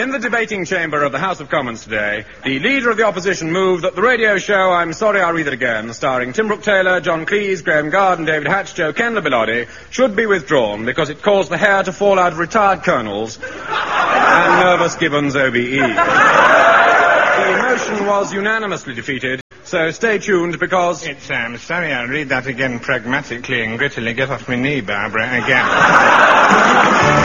In the debating chamber of the House of Commons today, the Leader of the Opposition moved that the radio show I'm Sorry I'll Read It Again, starring Tim Brooke Taylor, John Cleese, Graham Gard and David Hatch, Joe Kendler Bilotti, should be withdrawn because it caused the hair to fall out of retired colonels and nervous Gibbons OBE. The motion was unanimously defeated, so stay tuned because... It's, sorry, I'll read that again pragmatically and grittily. Get off my knee, Barbara, again.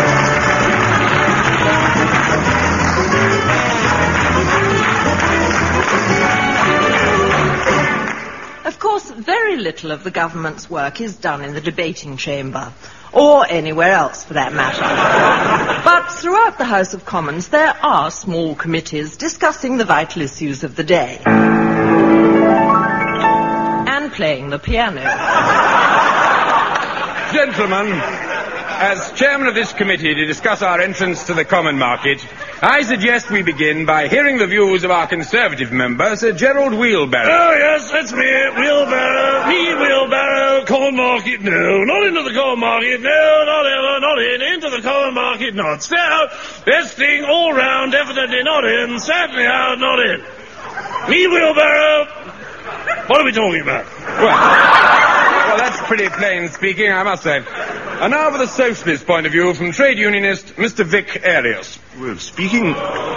Of course, very little of the government's work is done in the debating chamber, or anywhere else for that matter. But throughout the House of Commons, there are small committees discussing the vital issues of the day. And playing the piano. Gentlemen, as chairman of this committee to discuss our entrance to the common market, I suggest we begin by hearing the views of our Conservative member, Sir Gerald Wheelbarrow. Oh, yes, that's me, Wheelbarrow. Me, Wheelbarrow, common market, no. Not into the common market, no, not ever, not in. Into the common market, not. Stay out. Best thing all round, definitely not in. Sadly out, not in. Me, Wheelbarrow. What are we talking about? Well, that's pretty plain speaking, I must say. And now for the socialist point of view from trade unionist Mr. Vic Arias. Well, speaking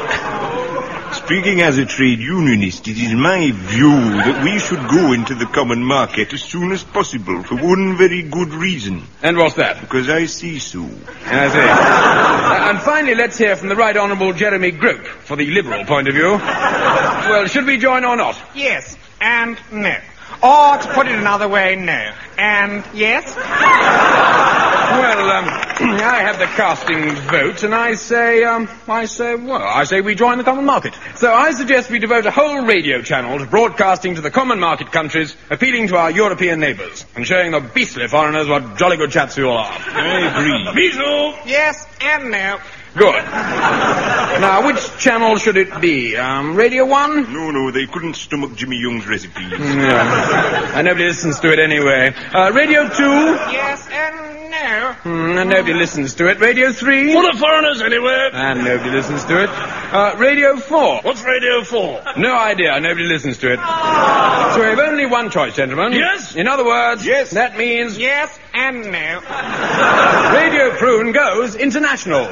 as a trade unionist, it is my view that we should go into the common market as soon as possible for one very good reason. And what's that? Because I see so. I see. And finally, let's hear from the Right Honourable Jeremy Grope for the Liberal point of view. Well, should we join or not? Yes, and no. Or, to put it another way, no. And yes? Well, I have the casting vote, and I say we join the common market. So I suggest we devote a whole radio channel to broadcasting to the common market countries, appealing to our European neighbours, and showing the beastly foreigners what jolly good chaps we all are. I agree. Me too. Yes, and no. Good. Now, which channel should it be? Radio 1? No, they couldn't stomach Jimmy Young's recipes. Yeah. And nobody listens to it anyway. Radio 2? Yes, and no. And nobody listens to it. Radio 3? Full of foreigners anywhere. And nobody listens to it. Radio 4? What's Radio 4? No idea. Nobody listens to it. So we have only one choice, gentlemen. Yes? In other words, yes. That means... Yes, and no. Radio Prune goes international.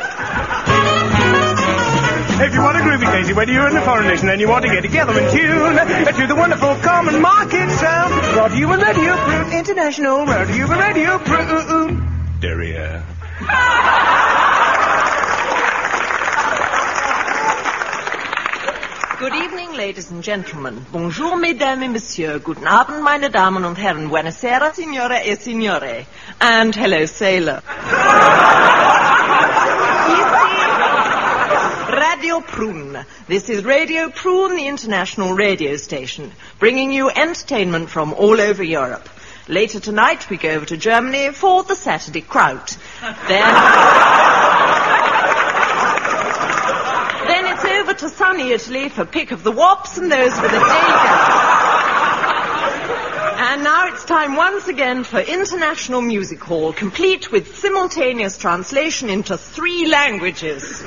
If you want a groovy daisy, whether you're in the foreign nation and you want to get together in tune to the wonderful common market sound, brought to you in Radio Prune International, brought to you in Radio Prune. Derriere. Good evening, ladies and gentlemen. Bonjour, mesdames et messieurs. Guten Abend, meine Damen und Herren. Buonasera, signore e signore. And hello, sailor. Radio Prune. This is Radio Prune, the international radio station, bringing you entertainment from all over Europe. Later tonight, we go over to Germany for the Saturday Kraut. Then it's over to sunny Italy for Pick of the Wops and those with a day go. And now it's time once again for International Music Hall, complete with simultaneous translation into 3 languages.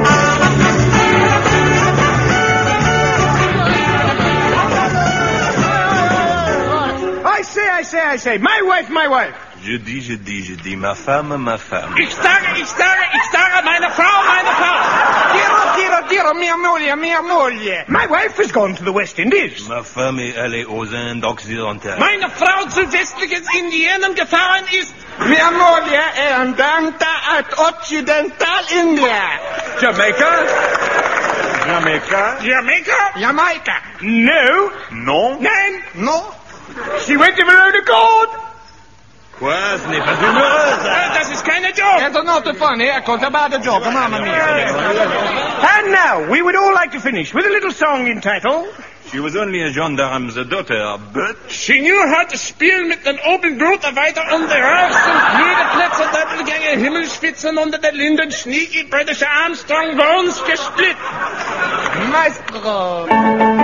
I say, my wife. Je dis, ma femme. Ich sage, meine Frau. Tiro, mia moglie. My wife has gone to the West Indies. Ma femme est allée aux Indes occidentales. Meine Frau zu westlichen Indien gefahren ist. Mia moglie è andata ad Occidental India. Jamaica? Jamaica. No. Non? No. She went of her own accord. Quoi? Ce n'est pas humoreux, ça. Das ist keine Joke. That's not funny. I can't about a joke. Mamma mia. And now, we would all like to finish with a little song entitled... She was only a gendarme's daughter, but... She knew how to spielen mit den oben Brot weiter on the earth und Flügelplätze, Doppelgänge, Himmelsspitzen unter der Linden, Sneaky British Armstrong Bones gesplit. Maestro.